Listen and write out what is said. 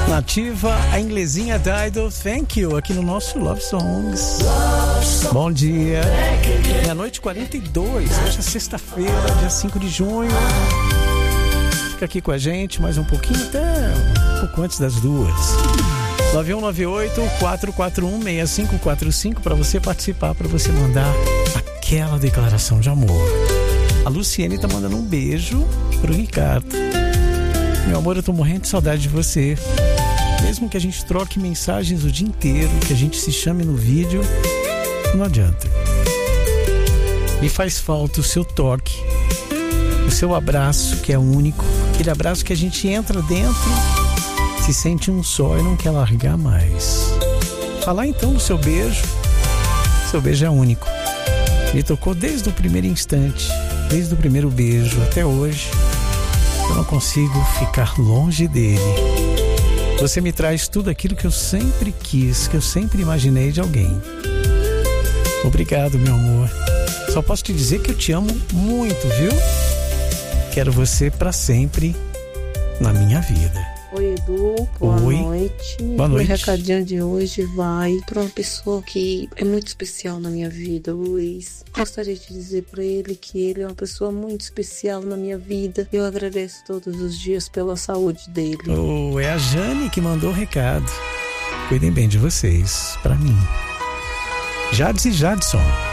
Nativa, a inglesinha Dido, Thank You, aqui no nosso Love Songs. Bom dia. Meia-noite 42, hoje é sexta-feira, dia 5 de junho. Fica aqui com a gente mais um pouquinho, até um pouco antes das 2. 9198-441-6545 para você participar, para você mandar aquela declaração de amor. A Luciene tá mandando um beijo pro Ricardo. Meu amor, eu tô morrendo de saudade de você. Mesmo que a gente troque mensagens o dia inteiro, que a gente se chame no vídeo, não adianta. Me faz falta o seu toque, o seu abraço, que é único. Aquele abraço que a gente entra dentro, se sente um só e não quer largar mais. Falar então do seu beijo. Seu beijo é único. Me tocou desde o primeiro instante, desde o primeiro beijo até hoje. Eu não consigo ficar longe dele. Você me traz tudo aquilo que eu sempre quis, que eu sempre imaginei de alguém. Obrigado, meu amor. Só posso te dizer que eu te amo muito, viu? Quero você pra sempre na minha vida. Oi, Edu. Boa noite. Boa noite. Meu recadinho de hoje vai para uma pessoa que é muito especial na minha vida, o Luiz. Gostaria de dizer para ele que ele é uma pessoa muito especial na minha vida. Eu agradeço todos os dias pela saúde dele. É a Jane que mandou o recado. Cuidem bem de vocês, pra mim. Jades e Jadson.